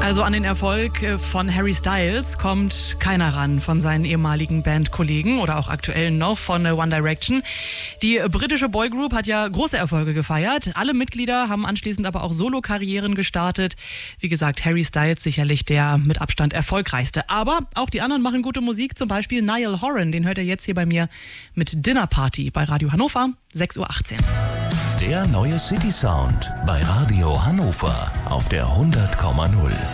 Also an den Erfolg von Harry Styles kommt keiner ran von seinen ehemaligen Bandkollegen oder auch aktuellen noch von One Direction. Die britische Boygroup hat ja große Erfolge gefeiert. Alle Mitglieder haben anschließend aber auch Solo-Karrieren gestartet. Wie gesagt, Harry Styles sicherlich der mit Abstand erfolgreichste. Aber auch die anderen machen gute Musik, zum Beispiel Niall Horan. Den hört ihr jetzt hier bei mir mit Dinner Party bei Radio Hannover, 6.18 Uhr. Der neue City Sound bei Radio Hannover auf der 100,0.